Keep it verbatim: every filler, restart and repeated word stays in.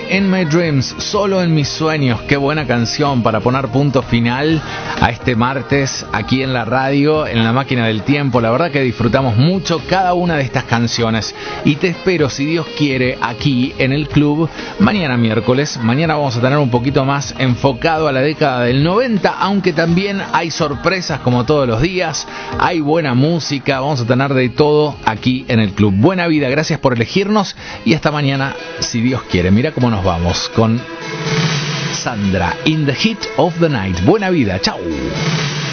In My Dreams, solo en mis sueños. Qué buena canción para poner punto final a este martes aquí en la radio, en la máquina del tiempo. La verdad que disfrutamos mucho cada una de estas canciones y te espero, si Dios quiere, aquí en el club mañana miércoles. Mañana vamos a tener un poquito más enfocado a la década del noventa, aunque también hay sorpresas como todos los días, hay buena música, vamos a tener de todo aquí en el club. Buena vida, gracias por elegirnos y hasta mañana, si Dios quiere. Mira cómo nos vamos con Sandra, In the Heat of the Night. Buena vida, chau.